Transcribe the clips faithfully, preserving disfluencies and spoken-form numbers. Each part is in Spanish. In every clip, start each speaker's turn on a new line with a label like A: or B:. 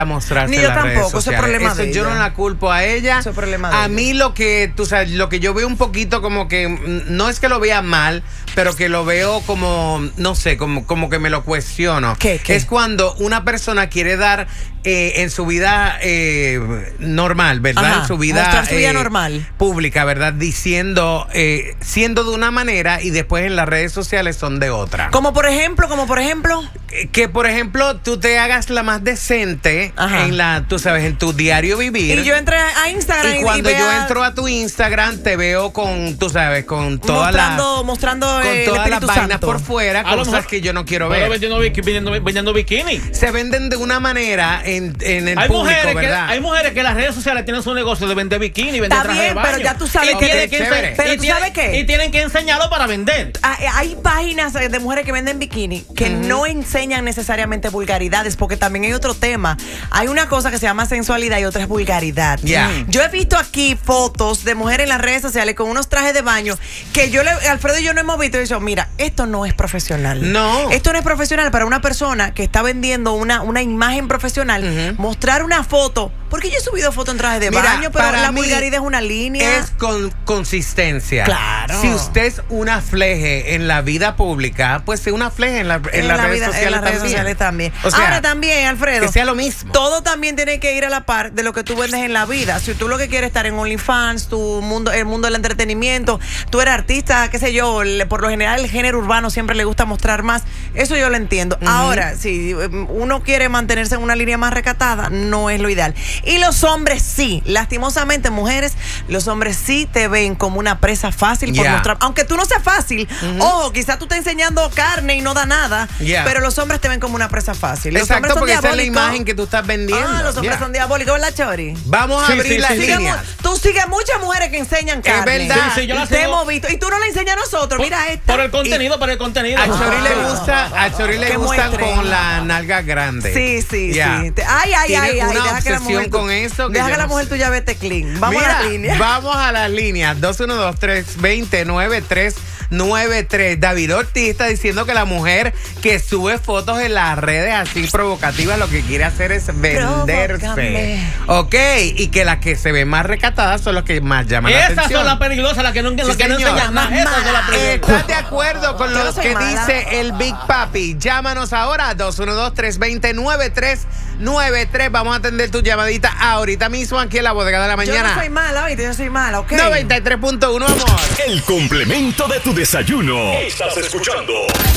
A: mostrarse
B: Ni yo
A: en las redes
B: tampoco, ese
A: sociales.
B: problema
A: Eso
B: de
A: yo
B: ella.
A: no la culpo a ella.
B: Ese problema de
A: a
B: ella.
A: mí lo que, tú sabes, lo que yo veo un poquito como que, mm, no es que lo vea mal, pero que lo veo como, no sé, como, como que me lo cuestiono.
B: ¿Qué, qué?
A: Es cuando una persona quiere dar eh, en su vida eh, normal, ¿verdad?
B: Ajá,
A: en su vida,
B: mostrar su vida
A: eh,
B: normal.
A: pública, ¿verdad? Diciendo, eh, siendo de una manera y después en las redes sociales son de otra.
B: Como por ejemplo, como por ejemplo.
A: Que, que, por ejemplo, tú te hagas la más decente
B: Ajá.
A: en la, tú sabes, en tu diario vivir.
B: Y yo entré a Instagram
A: Y cuando
B: y
A: yo
B: vea-
A: entro a tu Instagram te veo con, tú sabes, con todas
B: mostrando,
A: las
B: mostrando
A: con
B: eh, el
A: todas las
B: Espíritu
A: vainas
B: Santo.
A: por fuera,
C: A lo
A: cosas
C: mejor-
A: que yo no quiero
C: Pero
A: ver.
C: vendiendo, biki- vendiendo, vendiendo bikini.
A: Se venden de una manera en, en el
C: Hay
A: público,
C: mujeres, que,
A: ¿verdad?
C: hay mujeres que en las redes sociales tienen su negocio de vender bikini, vender
B: Está
C: traje de
B: bien,
C: baño.
B: pero ya tú sabes
C: Y
B: que-
C: tienen que
A: chévere.
C: ense-
B: Pero
C: y
B: tú
C: tienen-
B: sabes qué.
C: Y tienen que enseñarlo para vender.
B: Hay, hay páginas de mujeres que venden bikini que
A: Ujú.
B: no enseñan necesariamente vulgaridades, porque también hay otro tema. Hay una cosa que se llama sensualidad y otra es vulgaridad.
A: Ya.
B: Yo he visto aquí fotos de mujeres en las redes sociales con unos trajes de baño que yo le, Alfredo y yo no hemos visto y dicho, mira, esto no es profesional.
A: No.
B: Esto no es profesional para una persona que está vendiendo una, una imagen profesional.
A: Ujú.
B: Mostrar una foto, porque yo he subido fotos en trajes de
A: Mira,
B: baño, pero
A: para
B: la
A: mí
B: vulgaridad es una línea.
A: Es con consistencia.
B: Claro.
A: Si usted es una fleje en la vida pública, pues sea una fleje en, la- en
B: En
A: las
B: la
A: redes
B: vida- en
A: sociales
B: las redes
A: también.
B: sociales también.
A: O sea,
B: Ahora también, Alfredo,
A: que sea lo mismo.
B: todo también tiene que ir a la par de lo que tú vendes en la vida. Si tú lo que quieres estar en OnlyFans, tu mundo, el mundo del entretenimiento, tú eres artista, qué sé yo, le- por lo general el género urbano siempre le gusta mostrar más. Eso yo lo entiendo.
A: Ujú.
B: Ahora, si um, uno quiere mantenerse en una línea más recatada, no es lo ideal. Y los hombres sí, lastimosamente, mujeres, los hombres sí te ven como una presa fácil por
A: Ya.
B: mostrar. Aunque tú no seas fácil,
A: Ujú.
B: ojo, quizás tú estás enseñando carne y no da nada,
A: Ya.
B: pero los hombres te ven como una presa fácil. Los
A: Exacto,
B: hombres son
A: porque esa es la
B: diabólicos.
A: imagen que tú estás vendiendo.
B: Ah, los hombres
A: Ya.
B: son diabólicos, ¿verdad, Chori?
A: Vamos a
C: Sí,
A: abrir
C: sí,
A: las
C: sí, sí.
B: Sigue
A: líneas.
B: mu- tú sigues muchas mujeres que enseñan carne.
A: verdad.
C: Sí, sí, yo la
B: Te
C: sigo.
B: hemos visto. Y tú no la enseñas a nosotros. Mira esta.
C: Por el contenido, por el contenido.
A: A Chori le
B: Ah.
A: gusta, a Chori le
B: Que
A: gustan
B: muestren.
A: con la nalga grande.
B: Sí, sí,
A: Ya.
B: sí. Te- Ay, ay,
A: Tiene
B: ay, ay.
A: una
B: Deja que la
A: obsesión
B: mujer tu-
A: con eso que
B: Deja
A: yo
B: que la
A: no
B: mujer
A: sé.
B: tuya vete clean. Vamos
A: Mira,
B: a la línea.
A: Vamos a las líneas. dos uno dos, tres dos cero, nueve tres nueve tres. David Ortiz está diciendo que la mujer que sube fotos en las redes así provocativas lo que quiere hacer es venderse.
B: Provócame.
A: Ok, y que las que se ven más recatadas son las que más llaman la
C: Esas
A: atención.
C: son las peligrosas, las que no,
A: Sí,
C: las que no
A: señor.
C: enseñan nada. Esas son las peligrosas.
A: ¿Estás de acuerdo con
B: Yo
A: lo
B: no soy
A: que
B: mala.
A: dice el Big Papi? Llámanos ahora, dos uno dos, tres dos cero, nueve tres nueve tres. Vamos a atender tu llamadita ahorita mismo aquí en la bodega de la
B: Yo
A: mañana.
B: no soy mala, oíste, yo soy mala, ¿ok?
A: noventa y tres punto uno, amor.
D: El complemento de tu desayuno. Estás escuchando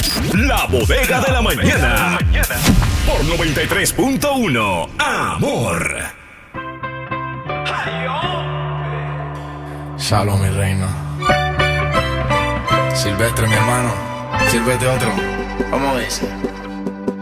D: La Bodega de la Mañana. Por noventa y tres punto uno. Amor.
E: Shalom, mi reina. Silvestre, mi hermano. Sírvete otro. Vamos a ver.